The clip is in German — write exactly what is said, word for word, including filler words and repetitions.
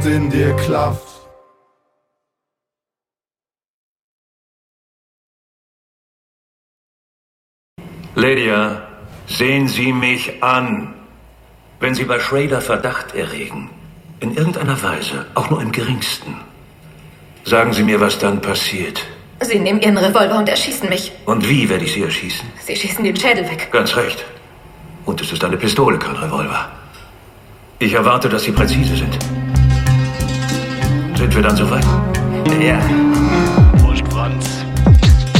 Blut in dir klafft. Lydia, sehen Sie mich an. Wenn Sie bei Schrader Verdacht erregen, in irgendeiner Weise, auch nur im geringsten, sagen Sie mir, was dann passiert. Sie nehmen Ihren Revolver und erschießen mich. Und wie werde ich Sie erschießen? Sie schießen den Schädel weg. Ganz recht. Und es ist eine Pistole, kein Revolver. Ich erwarte, dass Sie präzise sind. Sind wir dann soweit? Ja.